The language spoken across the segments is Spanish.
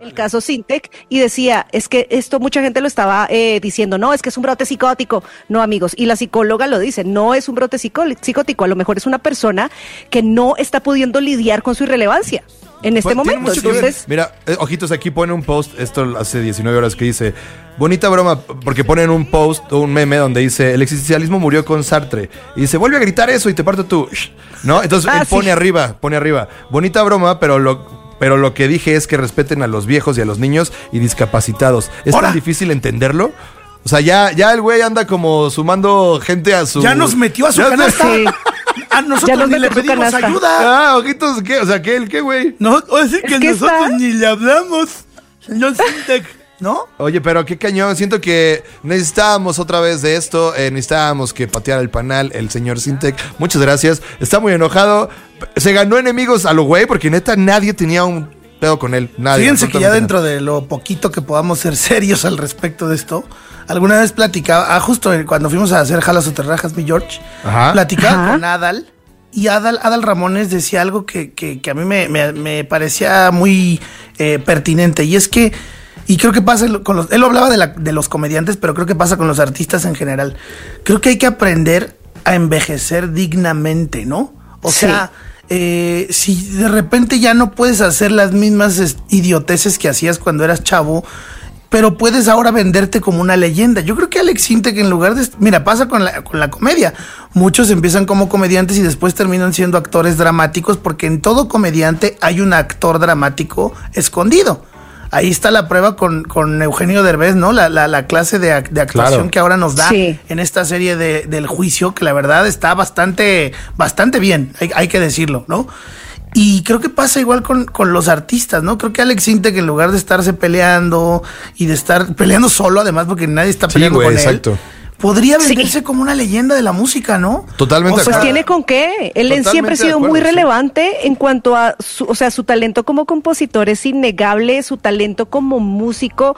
el caso Sintec y decía, es que esto mucha gente lo estaba diciendo, no, es que es un brote psicótico. No, amigos, y la psicóloga lo dice, no es un brote psicótico, a lo mejor es una persona que no está pudiendo lidiar con su irrelevancia en este momento. Entonces, mira, ojitos, aquí pone un post, esto hace 19 horas, que dice, bonita broma, porque ponen un post o un meme donde dice, el existencialismo murió con Sartre, y dice, vuelve a gritar eso y te parto tú, ¿no? Entonces él pone arriba, bonita broma, pero lo que dije es que respeten a los viejos y a los niños y discapacitados. ¿Es tan difícil entenderlo? O sea, ya el güey anda como sumando gente a su... Ya nos metió a su canasta. Sí. A nosotros ni le pedimos ayuda. Ojitos, ¿qué? O sea, ¿qué güey? No, o sea que nosotros ni le hablamos, señor Sintec, ¿no? Oye, pero qué cañón. Siento que necesitábamos otra vez de esto. Necesitábamos que pateara el panal el señor Sintec. Muchas gracias. Está muy enojado. Se ganó enemigos a lo güey porque neta nadie tenía un pedo con él. Nadie. Fíjense que ya dentro de lo poquito que podamos ser serios al respecto de esto, alguna vez platicaba, justo cuando fuimos a hacer Jalas o Terrajas, mi George, platicaba con Adal, y Adal Ramones decía algo que a mí me parecía muy pertinente, y es que, y creo que pasa con los, él hablaba de los comediantes, pero creo que pasa con los artistas en general. Creo que hay que aprender a envejecer dignamente, ¿no? O sea, si de repente ya no puedes hacer las mismas idioteces que hacías cuando eras chavo, pero puedes ahora venderte como una leyenda. Yo creo que Alex Sintec, en lugar de... Mira, pasa con la comedia. Muchos empiezan como comediantes y después terminan siendo actores dramáticos, porque en todo comediante hay un actor dramático escondido. Ahí está la prueba con Eugenio Derbez, ¿no? La clase de actuación que ahora nos da en esta serie del juicio, que la verdad está bastante bien, hay que decirlo, ¿no? Y creo que pasa igual con los artistas, ¿no? Creo que Alex Sintec, en lugar de estarse peleando y de estar peleando solo, además, porque nadie está peleando con él, podría venderse como una leyenda de la música, ¿no? Totalmente. Pues tiene con qué. Él siempre ha sido muy relevante en cuanto a su talento como compositor es innegable, su talento como músico,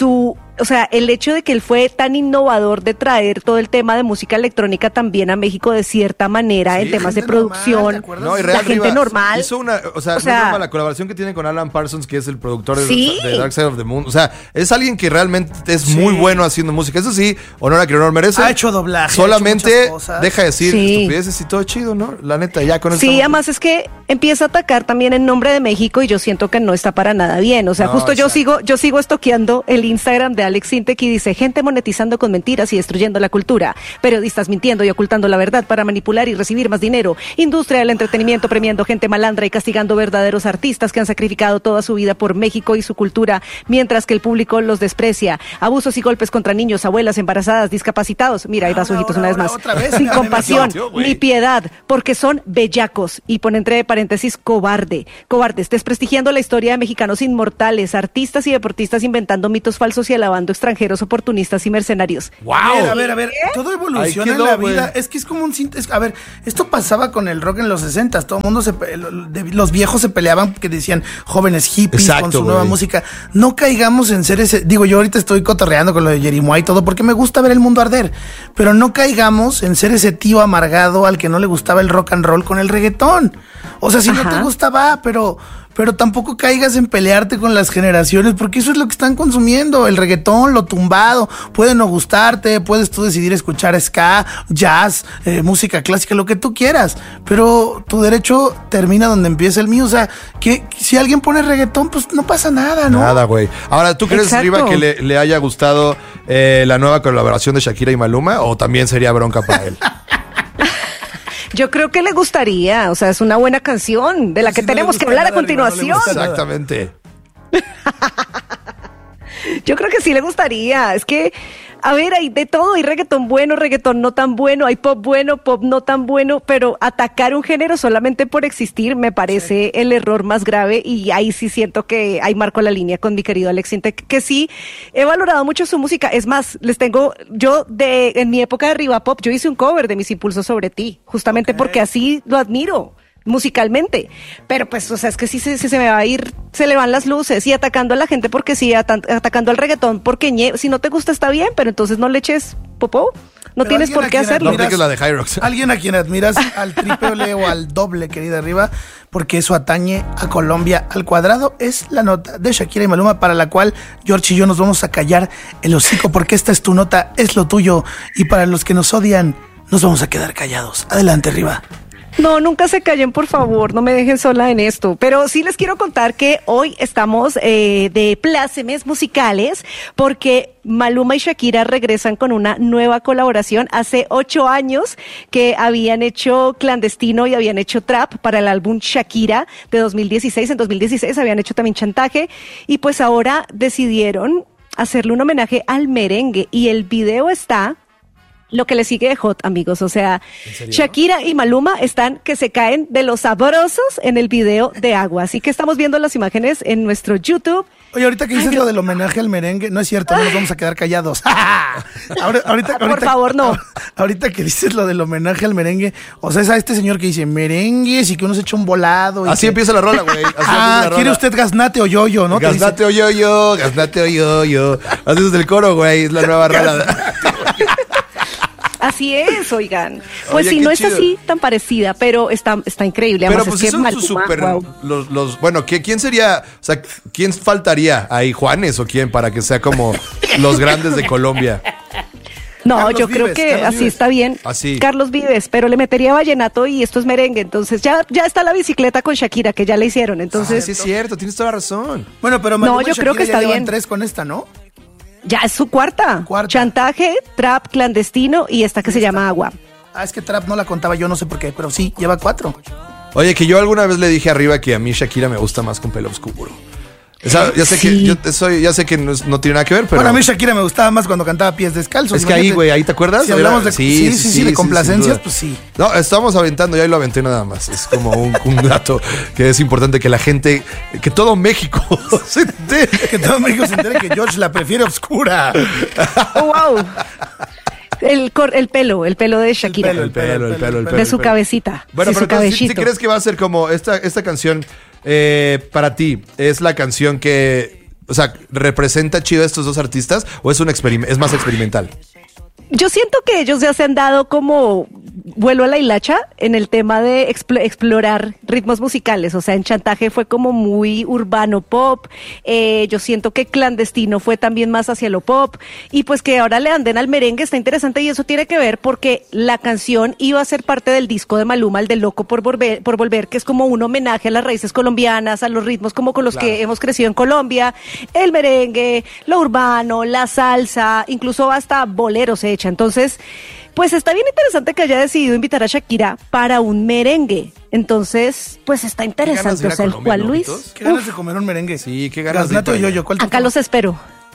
o sea, el hecho de que él fue tan innovador de traer todo el tema de música electrónica también a México de cierta manera, en temas de producción, normal, la gente normal. Hizo una, o sea, no, la colaboración que tiene con Alan Parsons, que es el productor de Dark Side of the Moon. O sea, es alguien que realmente es muy bueno haciendo música. Eso sí, honor a quien honor merece. Ha hecho doblaje. Solamente deja de decir estupideces y todo chido, ¿no? La neta, ya con eso. Sí, además es que empieza a atacar también en nombre de México y yo siento que no está para nada bien. O sea, justo yo sigo estoqueando el Instagram de Alex Sintec y dice, gente monetizando con mentiras y destruyendo la cultura, periodistas mintiendo y ocultando la verdad para manipular y recibir más dinero, industria del entretenimiento premiando gente malandra y castigando verdaderos artistas que han sacrificado toda su vida por México y su cultura, mientras que el público los desprecia, abusos y golpes contra niños, abuelas, embarazadas, discapacitados, mira, ahí va ojitos una vez más, sin compasión ni piedad, porque son bellacos, y pone entre paréntesis cobardes, desprestigiando la historia de mexicanos inmortales, artistas y deportistas inventando mitos falsos y alabando extranjeros oportunistas y mercenarios. ¡Wow! A ver, todo evoluciona en la vida. Es que es como a ver, esto pasaba con el rock en los 60s. Todo el mundo los viejos se peleaban porque decían jóvenes hippies con su nueva música. No caigamos en ser ese... Digo, yo ahorita estoy cotorreando con lo de Jerimois y todo porque me gusta ver el mundo arder. Pero no caigamos en ser ese tío amargado al que no le gustaba el rock and roll con el reggaetón. O sea, si no te gustaba, pero tampoco caigas en pelearte con las generaciones, porque eso es lo que están consumiendo, el reggaetón, lo tumbado. Puede no gustarte, puedes tú decidir escuchar ska, jazz, música clásica, lo que tú quieras, pero tu derecho termina donde empieza el mío. O sea, que si alguien pone reggaetón, pues no pasa nada, ¿no? Nada, güey. Ahora, ¿tú crees, Riva, que le haya gustado la nueva colaboración de Shakira y Maluma, o también sería bronca para él? Yo creo que le gustaría, o sea, es una buena canción de la que tenemos que hablar a continuación. Exactamente. Yo creo que sí le gustaría, es que, a ver, hay de todo, hay reggaetón bueno, reggaetón no tan bueno, hay pop bueno, pop no tan bueno, pero atacar un género solamente por existir me parece el error más grave, y ahí sí siento que ahí marco la línea con mi querido Alex Sintec, que sí, he valorado mucho su música. Es más, en mi época de Riva Pop, yo hice un cover de Mis Impulsos sobre ti, justamente porque así lo admiro musicalmente, pero pues, o sea, es que sí se me va a ir, se le van las luces, y atacando a la gente porque sí, atacando al reggaetón porque si no te gusta está bien, pero entonces no le eches popó, no pero tienes por qué hacerlo. No apliques la de Hyrox. Alguien a quien admiras al triple o al doble, querida Riva, porque eso atañe a Colombia al cuadrado. Es la nota de Shakira y Maluma, para la cual George y yo nos vamos a callar el hocico, porque esta es tu nota, es lo tuyo, y para los que nos odian, nos vamos a quedar callados. Adelante, Riva. No, nunca se callen, por favor, no me dejen sola en esto. Pero sí les quiero contar que hoy estamos de plácemes musicales porque Maluma y Shakira regresan con una nueva colaboración. Hace 8 años que habían hecho Clandestino y habían hecho Trap para el álbum Shakira de 2016. En 2016 habían hecho también Chantaje y pues ahora decidieron hacerle un homenaje al merengue y el video está... Lo que le sigue de hot, amigos, o sea, Shakira y Maluma están que se caen de los sabrosos en el video de Agua, así que estamos viendo las imágenes en nuestro YouTube. Oye, ahorita que dices lo del homenaje al merengue, no es cierto, no nos vamos a quedar callados. ahorita, por favor, no. Ahorita que dices lo del homenaje al merengue, o sea, es a este señor que dice merengues y que uno se echa un volado. Así empieza la rola, güey. ¿Quiere usted gaznate o yo-yo, no? Gaznate o yo-yo, gaznate o yo-yo. Así es el coro, güey, es la nueva rola. Así es, oigan. Pues sí, no chido. Es así tan parecida, pero está increíble. Pero pues es que son súper... Wow. Bueno, ¿quién sería? O sea, ¿quién faltaría ahí? ¿Juanes o quién? Para que sea como los grandes de Colombia. No, Carlos yo creo que Carlos así Vives. Está bien. Así. Carlos Vives, pero le metería vallenato y esto es merengue. Entonces ya está la bicicleta con Shakira, que ya la hicieron. Entonces sí es cierto, tienes toda la razón. Bueno, pero Maluma no, yo creo que está bien. 3 con esta, ¿no? Ya es su cuarta. Chantaje, Trap, Clandestino y esta que se llama Agua. Es que Trap no la contaba yo, no sé por qué, pero sí, lleva 4. Oye, que yo alguna vez le dije arriba que a mí Shakira me gusta más con pelo oscuro. O sea, ya sé sí. Ya sé que no tiene nada que ver, pero... Bueno, a mí Shakira me gustaba más cuando cantaba Pies Descalzos. Es que ahí, güey, ahí te acuerdas. Si hablamos de... Sí, de complacencias, pues sí. No, estábamos aventando y ahí lo aventé nada más. Es como un dato que es importante que la gente, que todo México se entere. Que todo México se entere que George la prefiere oscura. Oh, wow. El pelo de Shakira. El pelo. De su cabecita. Bueno, pero entonces, ¿sí crees que va a ser como esta canción para ti? ¿Es la canción que, o sea, representa chido a estos dos artistas o es es más experimental? Yo siento que ellos ya se han dado como vuelo a la hilacha en el tema de explorar ritmos musicales. O sea, en Chantaje fue como muy urbano pop. Yo siento que Clandestino fue también más hacia lo pop. Y pues que ahora le anden al merengue está interesante y eso tiene que ver porque la canción iba a ser parte del disco de Maluma, el de Loco por Volver, que es como un homenaje a las raíces colombianas, a los ritmos como con los que hemos crecido en Colombia. El merengue, lo urbano, la salsa, incluso hasta boleros se echa. Entonces, pues está bien interesante que haya decidido invitar a Shakira para un merengue. Entonces, pues está interesante. O sea, el Juan Luis. ¿Qué ganas de comer un merengue? Sí, qué ganas de yo. Acá los espero.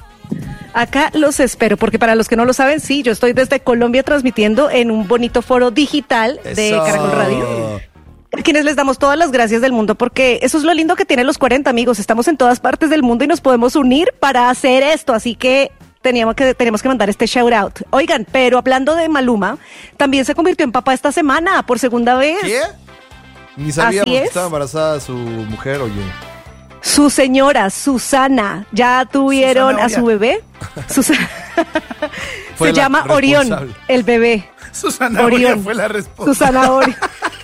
Porque para los que no lo saben, sí, yo estoy desde Colombia transmitiendo en un bonito foro digital de Caracol Radio. A quienes les damos todas las gracias del mundo, porque eso es lo lindo que tienen los 40, amigos. Estamos en todas partes del mundo y nos podemos unir para hacer esto. Así que tenemos que mandar este shout out. Oigan, pero hablando de Maluma, también se convirtió en papá esta semana, por segunda vez. ¿Qué? Ni sabíamos que estaba embarazada su mujer, oye. Su señora, Susana, ya tuvieron a su bebé. Se llama Orión, el bebé. Susana Orión fue la respuesta. Susana Orión.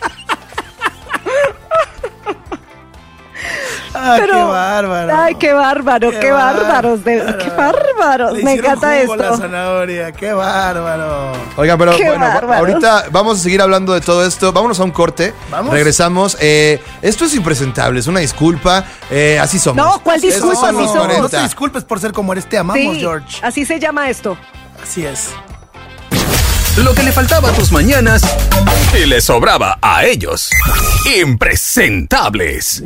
Pero, qué bárbaro. Ay, qué bárbaros. Qué bárbaros. Me encanta esto. La zanahoria, qué bárbaro. Oigan, pero bueno, ahorita vamos a seguir hablando de todo esto. Vámonos a un corte. ¿Vamos? Regresamos. Esto es impresentable, es una disculpa. Así somos. No, ¿cuál disculpa? Así somos. No te disculpes por ser como eres, te amamos, sí, George. Así se llama esto. Así es. Lo que le faltaba a tus mañanas y le sobraba a ellos. Impresentables.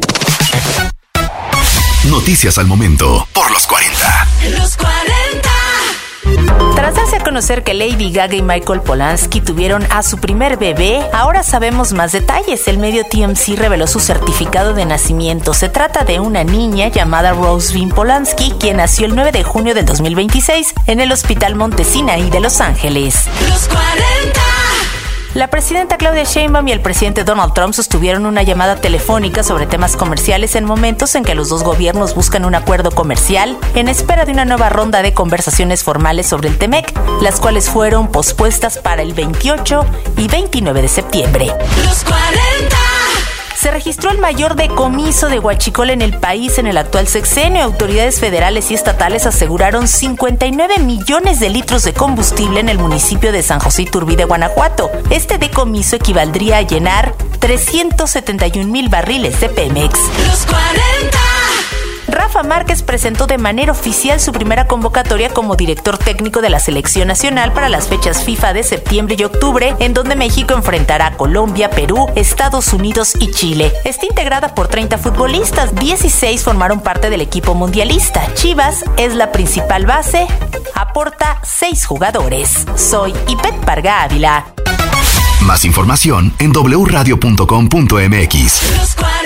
Noticias al momento por los 40. Los 40. Tras darse a conocer que Lady Gaga y Michael Polanski tuvieron a su primer bebé, ahora sabemos más detalles. El medio TMZ reveló su certificado de nacimiento. Se trata de una niña llamada Rosevin Polanski, quien nació el 9 de junio del 2026 en el Hospital Monte Sinaí de Los Ángeles. Los 40. La presidenta Claudia Sheinbaum y el presidente Donald Trump sostuvieron una llamada telefónica sobre temas comerciales en momentos en que los dos gobiernos buscan un acuerdo comercial en espera de una nueva ronda de conversaciones formales sobre el TEMEC, las cuales fueron pospuestas para el 28 y 29 de septiembre. Los 40. Se registró el mayor decomiso de huachicol en el país en el actual sexenio. Autoridades federales y estatales aseguraron 59 millones de litros de combustible en el municipio de San José Iturbide, Guanajuato. Este decomiso equivaldría a llenar 371,000 barriles de Pemex. Los 40. Rafa Márquez presentó de manera oficial su primera convocatoria como director técnico de la Selección Nacional para las fechas FIFA de septiembre y octubre, en donde México enfrentará a Colombia, Perú, Estados Unidos y Chile. Está integrada por 30 futbolistas, 16 formaron parte del equipo mundialista. Chivas es la principal base, aporta 6 jugadores. Soy Ipet Parga Ávila. Más información en wradio.com.mx. Los 40.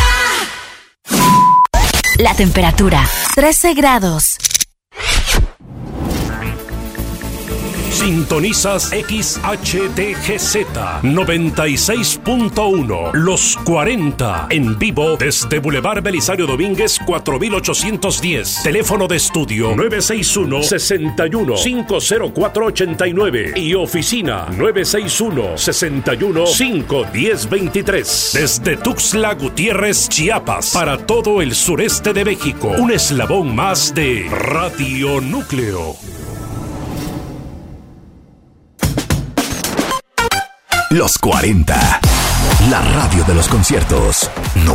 La temperatura, 13 grados. Sintonizas XHTGZ 96.1 Los 40 en vivo desde Boulevard Belisario Domínguez 4810. Teléfono de estudio 961-61-50489 y oficina 961-61-51023. Desde Tuxtla Gutiérrez, Chiapas, para todo el sureste de México. Un eslabón más de Radio Núcleo. Los 40. La radio de los conciertos.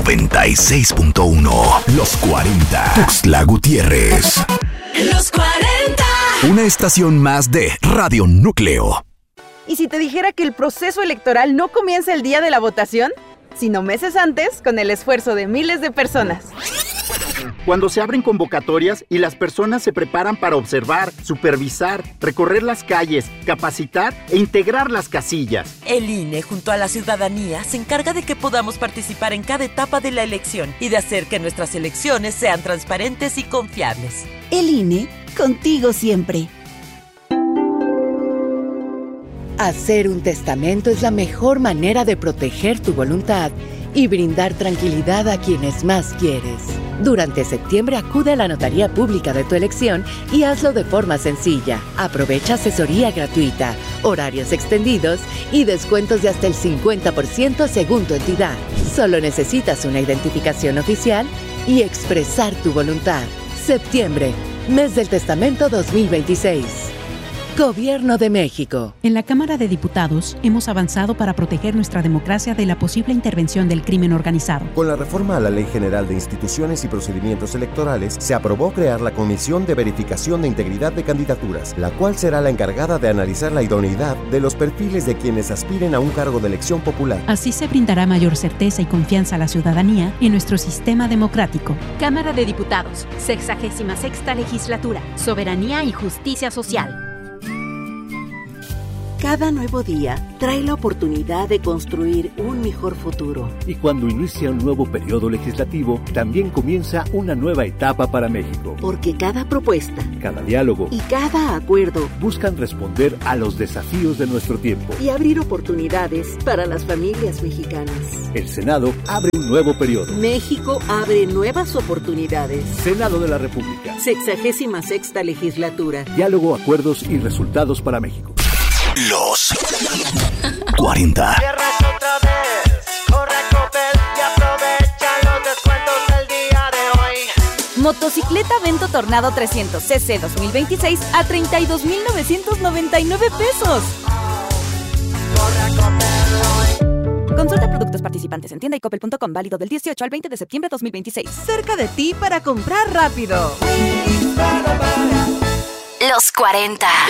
96.1. Los 40. Tuxtla Gutiérrez. Los 40. Una estación más de Radio Núcleo. ¿Y si te dijera que el proceso electoral no comienza el día de la votación, sino meses antes, con el esfuerzo de miles de personas? Cuando se abren convocatorias y las personas se preparan para observar, supervisar, recorrer las calles, capacitar e integrar las casillas. El INE, junto a la ciudadanía, se encarga de que podamos participar en cada etapa de la elección y de hacer que nuestras elecciones sean transparentes y confiables. El INE, contigo siempre. Hacer un testamento es la mejor manera de proteger tu voluntad y brindar tranquilidad a quienes más quieres. Durante septiembre acude a la notaría pública de tu elección y hazlo de forma sencilla. Aprovecha asesoría gratuita, horarios extendidos y descuentos de hasta el 50% según tu entidad. Solo necesitas una identificación oficial y expresar tu voluntad. Septiembre, mes del testamento 2026. Gobierno de México. En la Cámara de Diputados hemos avanzado para proteger nuestra democracia de la posible intervención del crimen organizado. Con la reforma a la Ley General de Instituciones y Procedimientos Electorales, se aprobó crear la Comisión de Verificación de Integridad de Candidaturas, la cual será la encargada de analizar la idoneidad de los perfiles de quienes aspiren a un cargo de elección popular. Así se brindará mayor certeza y confianza a la ciudadanía en nuestro sistema democrático. Cámara de Diputados, 66ª Legislatura, Soberanía y Justicia Social. Cada nuevo día trae la oportunidad de construir un mejor futuro. Y cuando inicia un nuevo periodo legislativo, también comienza una nueva etapa para México. Porque cada propuesta, cada diálogo y cada acuerdo buscan responder a los desafíos de nuestro tiempo y abrir oportunidades para las familias mexicanas. El Senado abre un nuevo periodo. México abre nuevas oportunidades. Senado de la República. 66ª Legislatura. Diálogo, acuerdos y resultados para México. Los 40. Motocicleta Vento Tornado 300cc 2026 a 32,999 pesos. Consulta productos participantes en tienda y coppel.com, válido del 18 al 20 de septiembre de 2026. Cerca de ti para comprar rápido. Los 40.